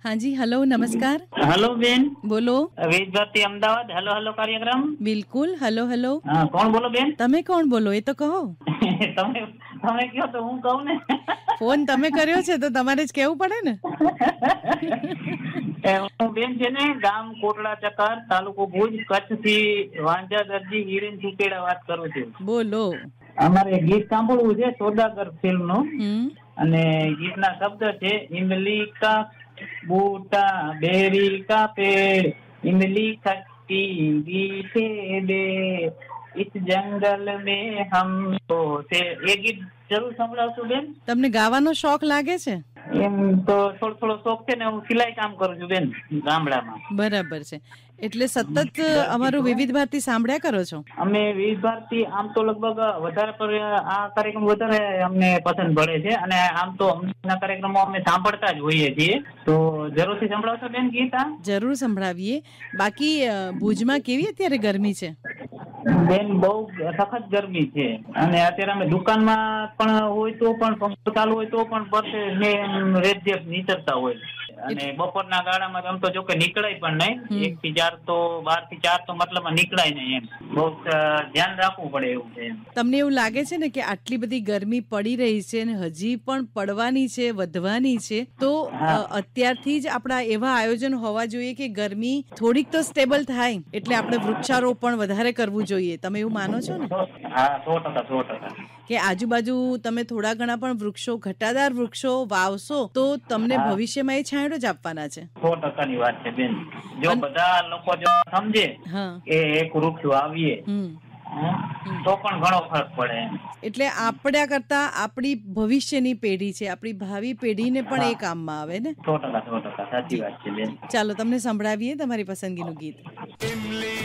જી hello નમસ્કાર. Hello બેન, બોલો. વીજ ભારતી અમદાવાદ. હેલો હેલો કાર્યક્રમ. બિલકુલ. Hello hello. હા, કોણ બોલો બેન? તમે કોણ બોલો એ તો કહો. તમે તમે કયો તો હું કહું ને. ફોન તમે કર્યો છે તો તમારે જ કેવું પડે ને. હું બેન છે ને ગામ કોટડા ચકર, તાલુકો ભુજ, કચ્છ થી વાંજા દરજી હિરેન સુકેડા વાત કરું છું. બોલો. અમારે ગીત સાંભળવું છે સોદાગર ફિલ્મ નું, અને ગીતના શબ્દ છે ઇમલી કા બૂટા બેરી કા પેડ, इमली खट्टी मीठे दे, इस जंगल में हमको से. એ ગીત જરૂર સંભળાવશું બેન. તમને ગાવાનો શોખ લાગે છે? એમ તો થોડો શોખ છે ને, હું સિલાઈ કામ કરું છું બેન ગામડામાં. બરાબર છે, એટલે સતત અમારું વિવિધ ભારતી સાંભળ્યા કરો છો? અમે વિવિધ ભારતી આમ તો લગભગ વધારે પર આ કાર્યક્રમ વધારે અમને પસંદ પડે છે, અને આમ તો અમના કાર્યક્રમો અમે સાંભળતા જ હોઈએ છીએ. તો જરૂરથી સંભળાવશો બેન ગીત? જરૂર સંભળાવીએ. બાકી ભુજમાં કેવી અત્યારે ગરમી છે? બેન બહુ સખત ગરમી છે, અને અત્યારે અમે દુકાનમાં પણ હોય તો પણ પંખો ચાલુ હોય તો પણ પરસે રેત નીચરતા હોય, અને બપોરના ગાળામાં આમ તો જો કે નીકળાય પણ નહીં. 1 થી 4 તો 12 થી 4 તો મતલબ નીકળાય નહીં. એમ બહુ ધ્યાન રાખવું પડે એવું છે. તમને એવું લાગે છે ને કે આટલી બધી ગરમી પડી રહી છે અને હજી પણ પડવાની છે, વધવાની છે, તો અત્યારથી જ આપણા એવા આયોજન હોવા જોઈએ કે ગરમી થોડીક તો સ્ટેબલ થાય, એટલે આપણે વૃક્ષારોપણ વધારે કરવું જોઈએ. તમે એવું માનો છો ને? હા, 100%. કે આજુબાજુ તમે થોડા ઘણા પણ વૃક્ષો, ઘટાદાર વૃક્ષો વાવશો તો તમને ભવિષ્યમાં એ છાંયડો જ આપવાના છે. 100% ની વાત છે બેન. જો બધા લોકો જો સમજે કે એક વૃક્ષ વાવીએ તો પણ ઘણો ફરક પડે. એટલે આપણા કરતા આપણી ભવિષ્યની પેઢી છે, આપણી ભાવિ પેઢીને પણ એ કામમાં આવે ને. 100% સાચી વાત છે બેન. ચાલો તમને સંભળાવીએ તમારી પસંદગીનું ગીત.